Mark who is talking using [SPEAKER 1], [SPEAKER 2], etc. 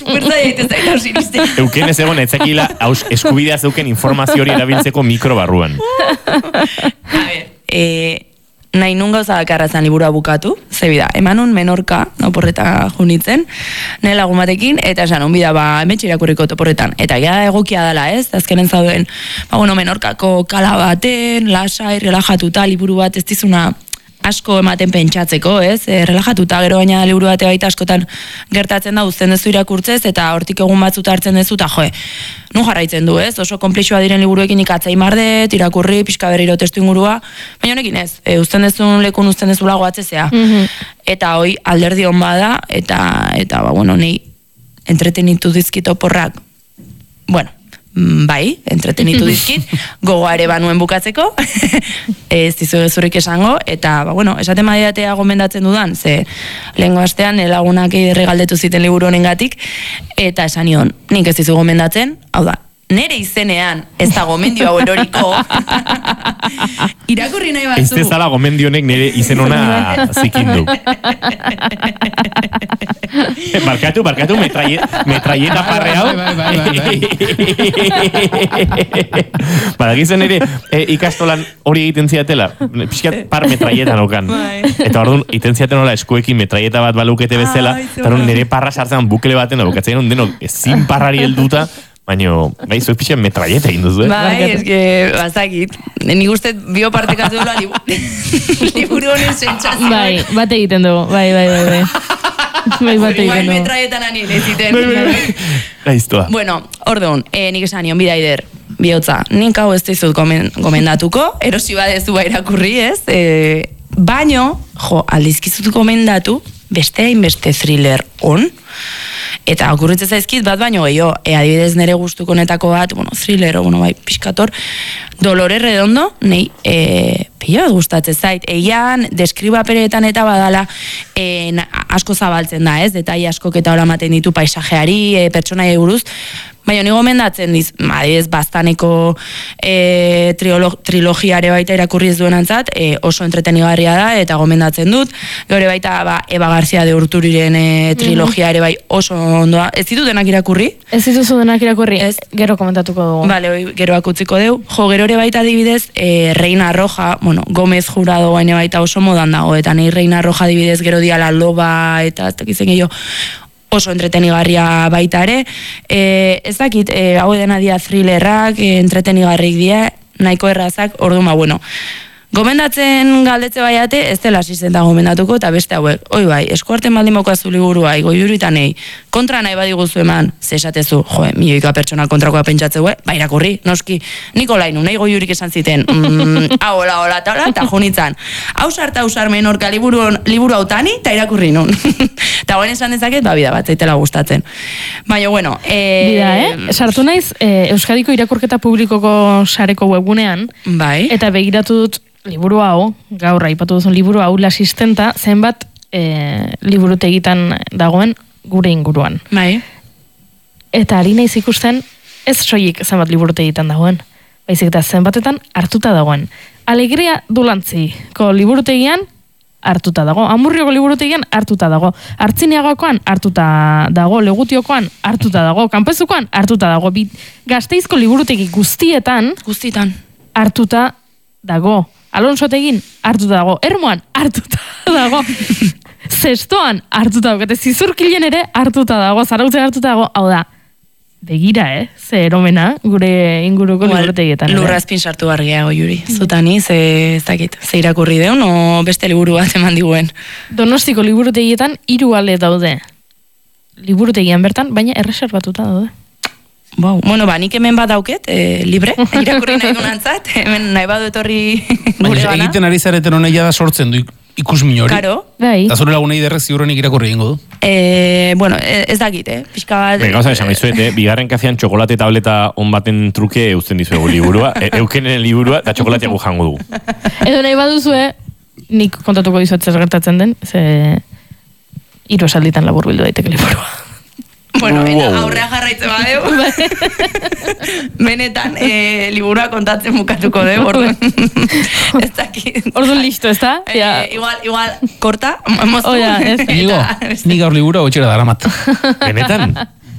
[SPEAKER 1] Berta jaite zaita siniste.
[SPEAKER 2] Euken ez egon etzekila eskubidea zeuken informazio hori erabiltzeko mikrobarruan.
[SPEAKER 1] A ver, nahi nun gauza bakarra zan liburua bukatu, zebida, emanun menorka, oporreta junitzen, nire lagun batekin, eta esan, onbida, emetxe irakurriko toporretan. Eta ja egokia dela, ez? Azkenen zauden, menorkako kala baten, lasai, relajatuta, liburu bat ez dizuna asko ematen pentsatzeko, ez? Relajatuta, gero baina liburu bate baita askotan gertatzen da, uzten dezu irakurtzez, eta hortik egun batzut hartzen dezu, eta nun jarraitzen du, ez? Oso konplexua diren liburuekin ikatzai mardet, irakurri, pixka berriro testu ingurua, baina honekin ez, uzten dezun lekun uzten dezu lago atzezea. Eta hoi alderdi hon bada, eta nahi entretenitu dizkit oporrak, bai, entretenitu dizkit, gogoa ere banuen bukatzeko, ez dizu zurrik esango, eta, esaten badiatea gomendatzen dudan, ze lehengo astean lagunak eiderre galdetu ziten liburu honengatik, eta esan nion, nik ez dizu gomendatzen, hau da, nere izenean ez da gomendio hau eroriko, irakurri nahi batzu.
[SPEAKER 2] Ez dezala gomendionek nire izen ona zikindu. Barkatu, metraieta parre hau. Badakizen ere ikastolan hori egiten ziatela, pixkat par metraieta nokan. Eta orduan, egiten ziaten hola eskuekin metraieta bat balukete bezala, eta nire parra sartzen bukele baten, bukatzen denok ezin parrari helduta, baina, zuek pixen metraieta egin duzu,
[SPEAKER 1] Bai, eske, bazakit. Nik uste biopartekatu dula liburu honen sentsazio.
[SPEAKER 3] Bai, bat egiten dugu, bai. Bai, bat egiten dugu.
[SPEAKER 1] Metraietan ani neziten.
[SPEAKER 2] Gaiztoa.
[SPEAKER 1] Bueno, orduan, nik esan nion, bidaider, bihotza, nik hau ez dizut gomendatuko, erosi badezu irakurri, ez? Baino, aldizkizut gomendatu, beste hainbeste thriller on, eta okurritzen zaizkit bat baino gehiago, adibidez nere gustuko honetako bat, thriller, pixkator, Dolores Redondo, nahi, pila bat gustatzen zait, eian, deskribaperetan eta badala, asko zabaltzen da, ez, detai askok eta hola maten ditu paisajeari, pertsonai buruz, baina ni gomendatzen diz, adibidez, Baztaneko trilogiare baita irakurri ez duenantzat, oso entretenigarria da, eta gomendatzen dut, gero baita Eva García de Urturiren trilogiare bai oso ondoa, ez ditut denak irakurri?
[SPEAKER 3] Ez dituzu denak irakurri, gero komentatuko dugu.
[SPEAKER 1] Bale, geroak utziko deu, gero ere baita adibidez, Reina Roja, Gomez Jurado baina baita oso modan dago, eta nahi Reina Roja adibidez gero diala loba, eta ez dakitzen gehiago, oso entretenigarria baita ere. Ez dakit, hau dena dia thrillerrak, entretenigarrik die, nahiko errazak, orduan, gomendatzen galdetze baiate, ez dela asisten da gomendatuko, eta beste hauek, bai, eskuarten baldin mokazu liburua, goiuritan nahi, kontra nahi badiguzu eman, zesatezu, milioika pertsona kontrakoa pentsatzeu, irakurri, noski, Nikolainu, nahi goiurik esan ziten, hola, eta junitzan, hausar menorka liburu hautani, eta irakurri nun. Eta guen esan dezaket, bida bat, zaitela gustatzen. Baina, bueno...
[SPEAKER 3] Bida, sartu naiz, Euskadiko irakurketa publikoko sareko webgunean,
[SPEAKER 1] bai,
[SPEAKER 3] eta begiratu dut, liburu hau, gaur aipatu duzun liburu hau, lasistenta, zenbat liburutegitan dagoen gure inguruan.
[SPEAKER 1] Bai.
[SPEAKER 3] Eta ari naiz ikusten, ez soilik zenbat liburutegitan dagoen, baizik eta zenbatetan hartuta dagoen. Alegria Dulantziko liburutegian hartuta dago, Amurrioko liburutegian hartuta dago, Artziniagakoan hartuta dago, Legutiokoan hartuta dago, Kanpezukoan hartuta dago, Gasteizko liburutegi guztietan hartuta dago. Alonsotegin hartuta dago, Ermuan hartuta dago, Zestoan hartuta dago, eta Zizurkilen ere hartuta dago, Zarautzen hartuta dago, hau da, begira, ze eromena, gure inguruko liburutegietan.
[SPEAKER 1] Lurrazpin sartu argia goiuri, zutani, ez dakit, ze irakurri deun, o beste liburu bat eman diguen.
[SPEAKER 3] Donostiko liburutegietan 3 ale daude, liburutegian bertan, baina erreserbatuta daude.
[SPEAKER 1] Bueno, nik hemen bat dauket, libre, irakurri nahi dunantzat, hemen nahi badu etorri gure bana.
[SPEAKER 4] Egiten ari zareten honeia da sortzen du ikusmin hori.
[SPEAKER 1] Karo.
[SPEAKER 4] Eta zure lagunei derrek ziurrenik irakurri egingo du.
[SPEAKER 1] Bueno, ez dakit, pixka bat...
[SPEAKER 2] Gauza esan dizuet, bigarren kazean txokolate tableta on baten truke eusten dizuegu liburua, eukenen liburua, eta txokolatea gu jango dugu.
[SPEAKER 3] Edo nahi baduzue, nik kontatuko dizuet zer gertatzen den, ze 3 esalditan labur bildu daiteke liburua.
[SPEAKER 1] Bueno, eta aurrea jarraitzen badeu. Benetan, liburua kontatzen bukatuko deu, orduan. Ez dakit.
[SPEAKER 3] Orduan listo, ez da?
[SPEAKER 1] Igual, korta,
[SPEAKER 4] Ni gaur liburua otxera daramat.
[SPEAKER 2] Benetan?